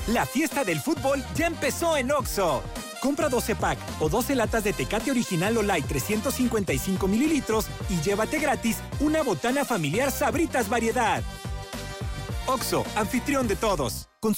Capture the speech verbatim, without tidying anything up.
La fiesta del fútbol ya empezó en Oxxo. Compra doce pack o doce latas de Tecate Original o Light trescientos cincuenta y cinco mililitros y llévate gratis una botana familiar Sabritas Variedad. Oxxo, anfitrión de todos.